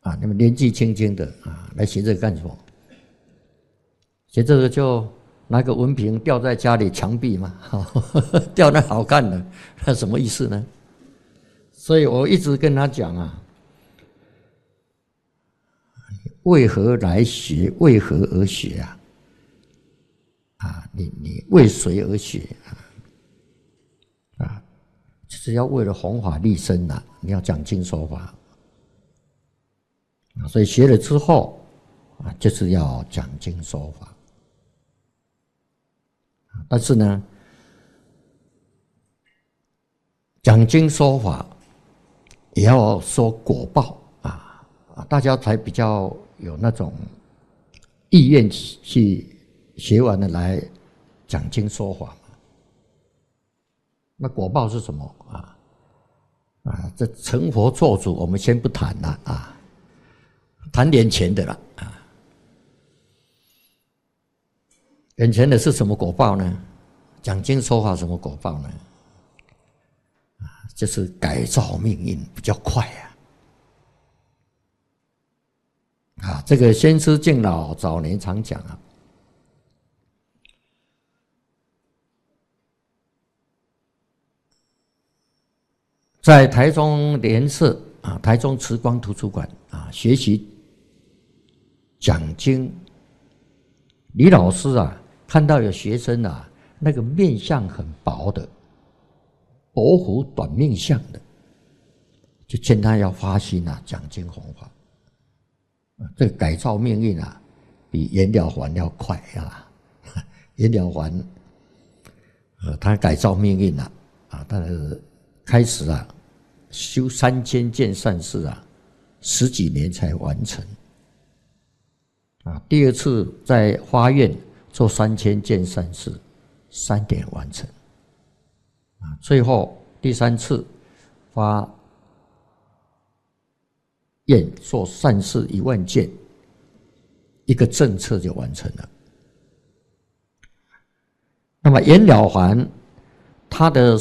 啊，你们年纪轻轻的啊，来学这个干什么？学这个就拿个文凭吊在家里墙壁嘛，吊那好看的，那什么意思呢？所以我一直跟他讲啊，为何来学？为何而学啊？啊，你为谁而学啊？就是要为了弘法利生呐，你要讲经说法啊，所以学了之后啊，就是要讲经说法。但是呢，讲经说法也要说果报啊，大家才比较有那种意愿去学完了来讲经说法嘛。那果报是什么啊？这成佛做主我们先不谈了啊，谈眼前的了啊。眼前的是什么果报呢？讲经说法什么果报呢？就是改造命运比较快啊！这个先师敬老早年常讲啊，在台中联社啊，台中慈光图书馆啊，学习讲经，李老师啊，看到有学生啊，那个面相很薄的。薄福短命相的，就劝他要发心啊，讲经弘法。这个改造命运啊，比袁了凡要快啊！袁了凡，他改造命运啊，他开始啊，修3000件善事啊，10几年才完成。啊，第二次在花院做3000件善事，3年完成。最后第3次发愿做善事1万件，一个政策就完成了。那么袁了凡他的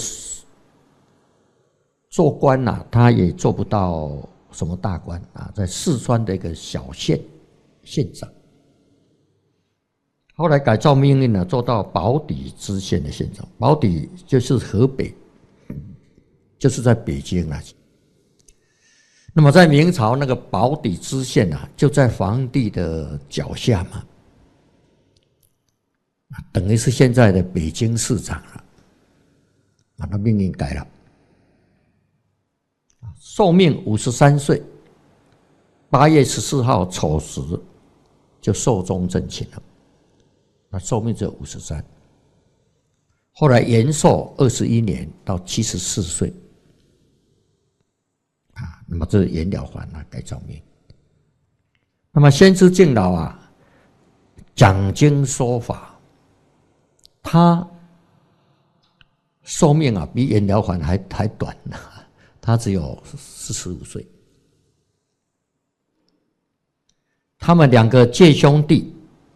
做官啊，他也做不到什么大官啊，在四川的一个小县县长。后来改造命运呢，做到宝坻知县的县长。宝坻就是河北，就是在北京啊。那么在明朝那个宝坻知县啊，就在皇帝的脚下嘛，等于是现在的北京市长了。他命运改了，寿命53岁，8月14号丑时就寿终正寝了。那寿命只有53，后来延寿21年到74岁，那么这是袁了凡啊，改造命。那么先知敬老啊，讲经说法，他寿命啊比袁了凡还短啊，他只有45岁。他们2个借兄弟。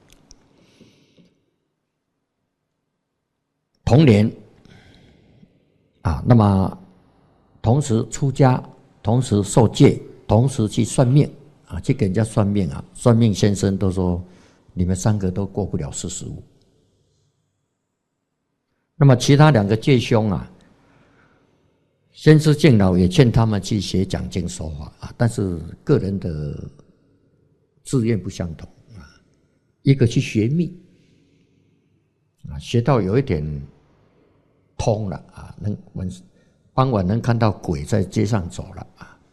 同年啊，那么同时出家，同时受戒，同时去算命啊，去给人家算命啊。算命先生都说，你们3个都过不了45。那么其他2个戒兄啊，先知敬老也劝他们去学讲经说法啊，但是个人的志愿不相同啊。一个去学密啊，学到有一点通了啊，傍晚能看到鬼在街上走了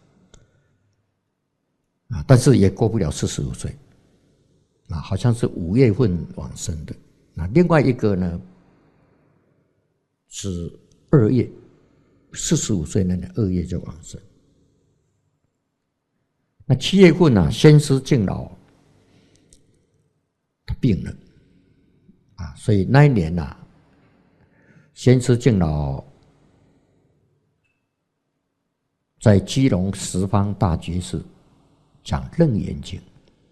啊，但是也过不了45岁啊，好像是5月份往生的。那另外一个呢，是2月，45岁那年2月就往生。那7月份啊，先师敬老他病了啊，所以那一年啊，先师敬老在基隆十方大觉寺讲《楞严经》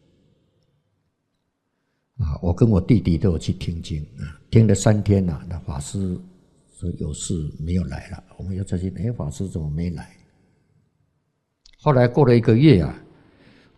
啊，我跟我弟弟都有去听经啊，听了3天啊，那法师说有事没有来了，我们又再去，法师怎么没来？后来过了1个月啊，